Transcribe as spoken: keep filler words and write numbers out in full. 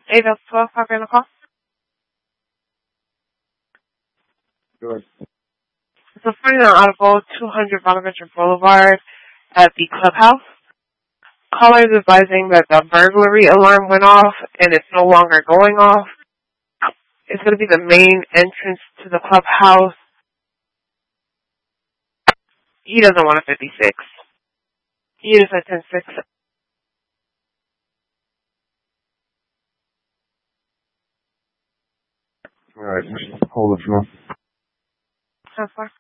eight oh twelve, how can I call? Good. It's a forty-nine Audible, two hundred Bonaventure Boulevard at the clubhouse. Caller is advising that the burglary alarm went off and it's no longer going off. It's going to be the main entrance to the clubhouse. He doesn't want a fifty-six. He is a ten six. All right. Hold it for now. How far?